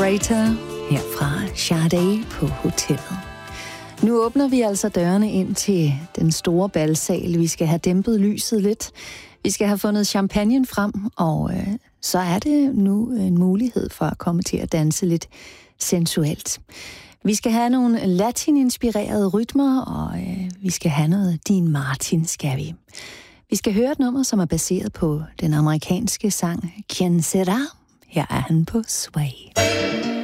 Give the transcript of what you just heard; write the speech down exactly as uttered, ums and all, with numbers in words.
Operator her fra Sade på hotellet. Nu åbner vi altså dørene ind til den store balsal. Vi skal have dæmpet lyset lidt. Vi skal have fundet champagne frem, og øh, så er det nu en mulighed for at komme til at danse lidt sensuelt. Vi skal have nogle latin-inspirerede rytmer, og øh, vi skal have noget Dean Martin, skal vi. Vi skal høre et nummer, som er baseret på den amerikanske sang Quien Sera. Her er han på Sway.